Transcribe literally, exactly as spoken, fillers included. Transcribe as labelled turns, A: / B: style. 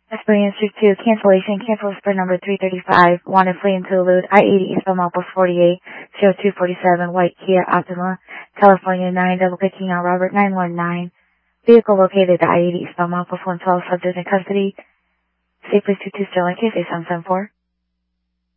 A: Experience two, cancellation, cancel for number three thirty-five, wanted fleeing to elude I eighty East Belmont forty-eight, zero two forty-seven, white Kia Optima, California nine, double picking on Robert nine one nine. Vehicle located at I eighty East Belmont, one twelve, subject in custody. Say please two two Sterling, K C seven seven four.